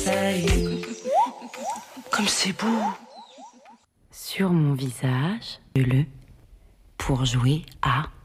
Comme c'est beau. Sur mon visage, le pour jouer à